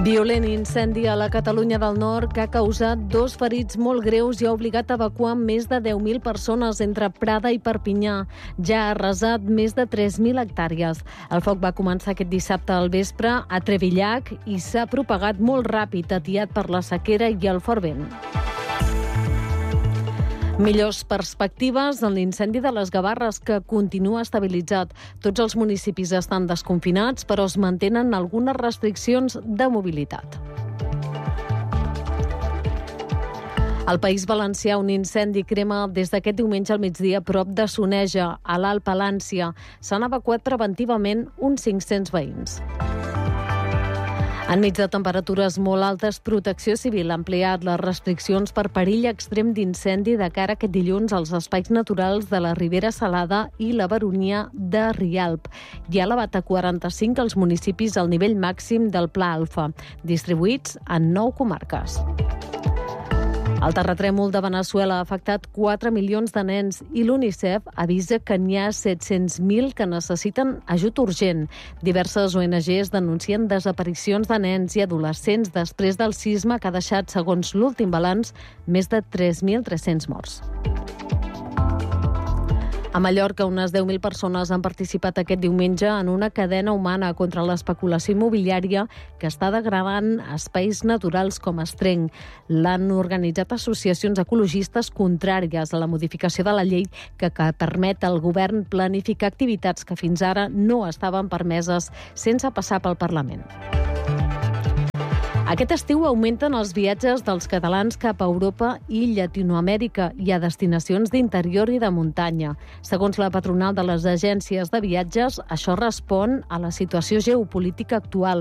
Violent incendi a la Catalunya del Nord que ha causat 2 ferits molt greus i ha obligat a evacuar més de 10.000 persones entre Prada i Perpinyà. Ja ha arrasat més de 3.000 hectàrees. El foc va començar aquest dissabte al vespre a Trevillac i s'ha propagat molt ràpid, atiat per la sequera i el fort vent. Millors perspectives en l'incendi de les Gavarres, que continua estabilitzat. Tots els municipis estan desconfinats, però es mantenen algunes restriccions de mobilitat. Al País Valencià, un incendi crema des d'aquest diumenge al migdia prop de Soneja, a l'Alt Palància. S'han evacuat preventivament uns 500 veïns. Enmig de temperatures molt altes, Protecció Civil ha ampliat les restriccions per perill extrem d'incendi de cara aquest dilluns als espais naturals de la Ribera Salada i la Baronia de Rialp. I ha elevat a 45 els municipis al nivell màxim del Pla Alfa, distribuïts en 9 comarques. El terratrèmol de Veneçuela ha afectat 4 milions de nens i l'UNICEF avisa que n'hi ha 700.000 que necessiten ajut urgent. Diverses ONGs denuncien desaparicions de nens i adolescents després del sisme que ha deixat, segons l'últim balanç, més de 3.300 morts. A Mallorca, unes 10.000 persones han participat aquest diumenge en una cadena humana contra l'especulació immobiliària que està degradant espais naturals com Estrenc. L'han organitzat associacions ecologistes contràries a la modificació de la llei que permet al govern planificar activitats que fins ara no estaven permeses sense passar pel Parlament. Aquest estiu augmenten els viatges dels catalans cap a Europa i Llatinoamèrica i a destinacions d'interior i de muntanya. Segons la patronal de les agències de viatges, això respon a la situació geopolítica actual.